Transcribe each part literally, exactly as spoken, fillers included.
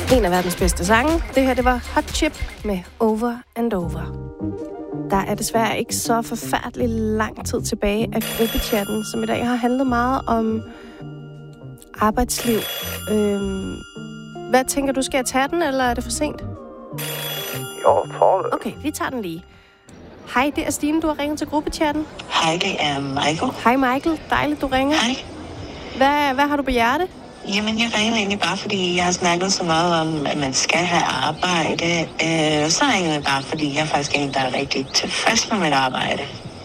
En af verdens bedste sange. Det her, det var Hot Chip med Over and Over. Der er desværre ikke så forfærdelig lang tid tilbage af gruppechatten, som i dag har handlet meget om arbejdsliv. Øhm, hvad tænker du, skal jeg tage den, eller er det for sent? Jo, tror det. Okay, vi tager den lige. Hej, det er Stine, du har ringet til gruppechatten. Hej, det er Michael. Hej Michael, dejligt du ringer. Hej. Hvad, hvad har du på hjerte? Jamen, jeg ringer egentlig bare, fordi jeg har snakket så meget om, at man skal have arbejde. Øh, så ringer jeg bare, fordi jeg er faktisk en, der er rigtig tilfreds med mit arbejde.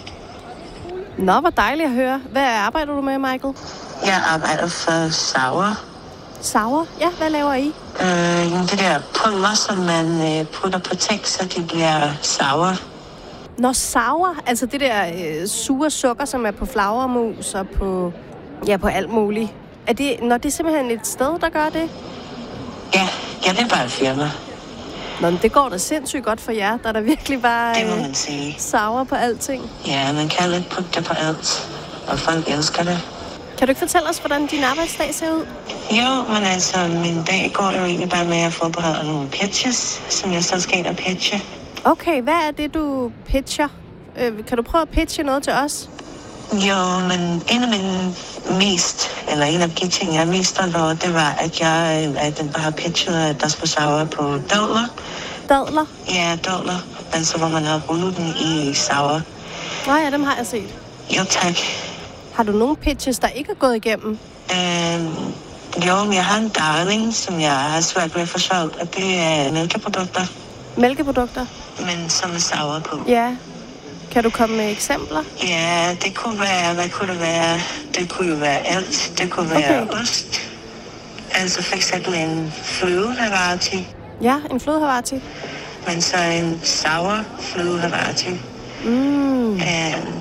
Nå, hvor dejligt at høre. Hvad arbejder du med, Michael? Jeg arbejder for Sauer. Sauer? Ja, hvad laver I? Øh, det der pulver, som man øh, putter på ting, så de bliver sauer. Nå, sauer? Altså det der øh, sure sukker, som er på flagermus og på, ja, på alt muligt. Er det, når det er simpelthen et sted, der gør det? Ja, ja, det er bare et firma. Nå, men det går da sindssygt godt for jer. Der er der virkelig bare Det må man sige. sauer på alting. Ja, man kan lidt putte det på alt, og folk elsker det. Kan du ikke fortælle os, hvordan din arbejdsdag ser ud? Jo, men altså, min dag går jo egentlig bare med at forberede nogle pitches, som jeg så skal ind og pitche. Okay, hvad er det, du pitcher? Øh, kan du prøve at pitche noget til os? Jo, men en af mine mest, eller en af de ting, jeg er mest stolt over, det var, at jeg at den har pitchet, at der skulle sauer på dadler. Dadler? Ja, dadler. Altså, hvor man har rullet den i sauer. Nå ja, dem har jeg set. Jo, tak. Har du nogle pitches, der ikke er gået igennem? Øhm, jo, men jeg har en darling, som jeg har svært ved at få solgt, og det er mælkeprodukter. Mælkeprodukter? Men som er sauer på. Ja. Kan du komme med eksempler? Ja, det kunne være, hvad kunne det være? Det kunne jo være alt. Det kunne være okay. Ost. Altså for eksempel en flødehavarti. Ja, en flødehavarti. Men så en sour flødehavarti. Mm. Um,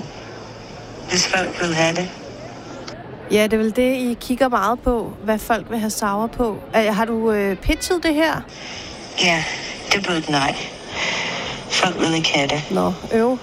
hvis folk vil have det. Ja, det er vel det, I kigger meget på, hvad folk vil have sour på. Har du øh, pitchet det her? Ja, det blev et nej. Folk vil ikke have det. Nå, øv.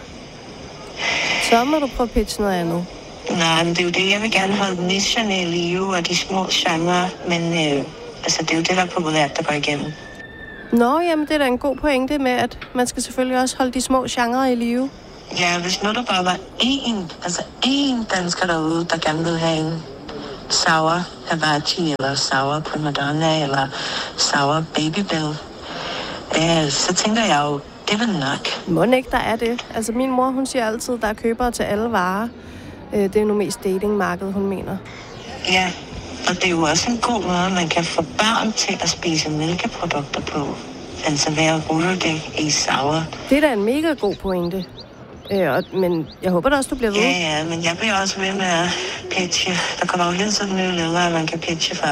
Så må du prøve at pitche noget andet. Nej, men det er jo det, jeg vil gerne holde nicherne i live og de små genrer. Men øh, altså, det er jo det, der er populært, der går igennem. Nå, jamen det er da en god pointe med, at man skal selvfølgelig også holde de små genrer i live. Ja, hvis nu der bare var én, altså én dansker derude, der gerne vil have en sour havarti, eller sour primadonna, eller sour babybell, øh, så tænker jeg jo, det vil nok. Må ikke, der er det. Altså min mor, hun siger altid, der er købere til alle varer. Øh, det er nu mest datingmarkedet, hun mener. Ja, og det er jo også en god måde, man kan få børn til at spise mælkeprodukter på. Altså ved at rulle det i sour. Det er da en mega god pointe. Øh, og, men jeg håber da også, du bliver ved. Ja, ja, men jeg bliver også ved med at pitche. Der kommer jo hele tiden nye ledere, man kan pitche for.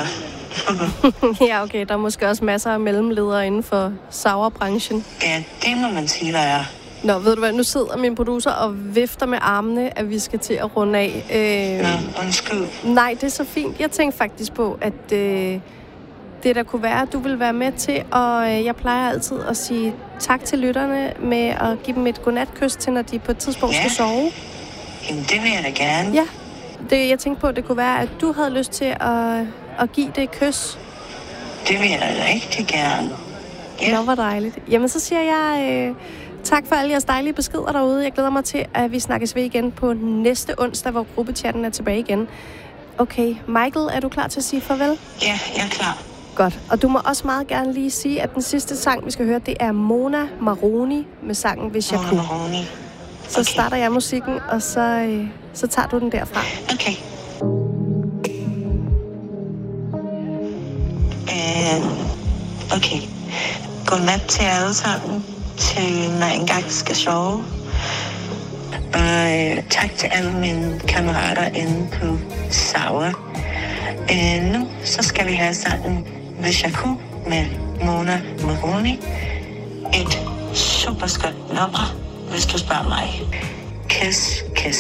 Ja, okay. Der er måske også masser af mellemledere inden for sauerbranchen. Ja, det må man sige, der er. Nå, ved du hvad? Nu sidder min producer og vifter med armene, at vi skal til at runde af. Øh, Nå, undskyld. Nej, det er så fint. Jeg tænkte faktisk på, at øh, det der kunne være, at du vil være med til, og øh, jeg plejer altid at sige tak til lytterne med at give dem et godnatkys til, når de på et tidspunkt ja. skal sove. Jamen, det vil jeg da gerne. Ja, det, jeg tænkte på, at det kunne være, at du havde lyst til at, at give det et kys. Det vil jeg da rigtig gerne. Ja. Nå, hvor dejligt. Jamen, så siger jeg øh, tak for alle jeres dejlige beskeder derude. Jeg glæder mig til, at vi snakkes ved igen på næste onsdag, hvor gruppechatten er tilbage igen. Okay, Michael, er du klar til at sige farvel? Ja, jeg er klar. Godt. Og du må også meget gerne lige sige, at den sidste sang, vi skal høre, det er Mona Maroni med sangen Hvis jeg kunne. Mona Maroni. Okay. Så starter jeg musikken, og så, øh, så tager du den derfra. Okay. Uh, okay. Godnat til alle sammen, til når jeg engang skal sove. Og uh, tak til alle mine kammerater inde på Sauer. Uh, nu så skal vi have sangen Hvis jeg kunne med Mona Maroni. Et super skønt nummer, hvis du spørger mig. Kiss, kiss.